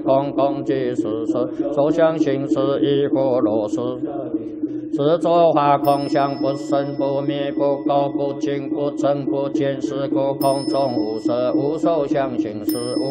空空即是实，所相行识亦复如是。执着法空相不生不灭不垢不净不增不减是故空中无色无受相行识。